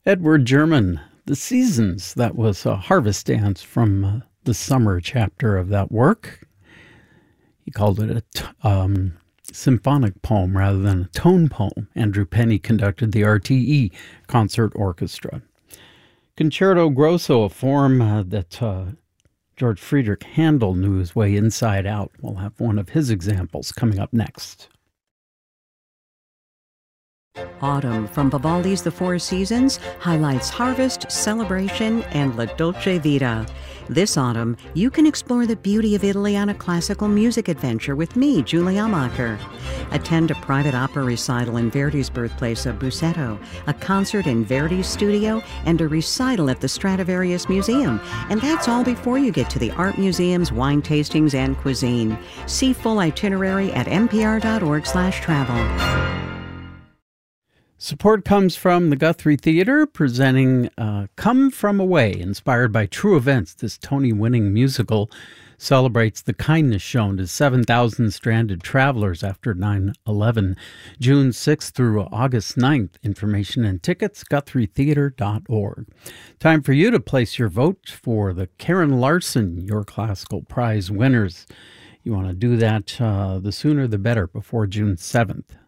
Edward German, The Seasons. That was a harvest dance from the summer chapter of that work. He called it a symphonic poem rather than a tone poem. Andrew Penny conducted the RTE Concert Orchestra. Concerto Grosso, a form that George Friedrich Handel knew his way inside out. We'll have one of his examples coming up next. Autumn from Vivaldi's The Four Seasons highlights harvest, celebration, and La Dolce Vita. This autumn, you can explore the beauty of Italy on a classical music adventure with me, Julie Amacher. Attend a private opera recital in Verdi's birthplace of Busseto, a concert in Verdi's studio, and a recital at the Stradivarius Museum. And that's all before you get to the art museums, wine tastings, and cuisine. See full itinerary at npr.org/travel. Support comes from the Guthrie Theater, presenting Come From Away, inspired by true events. This Tony-winning musical celebrates the kindness shown to 7,000 stranded travelers after 9/11, June 6th through August 9th. Information and tickets, GuthrieTheater.org. Time for you to place your vote for the Karen Larson Your Classical Prize winners. You want to do that the sooner the better, before June 7th.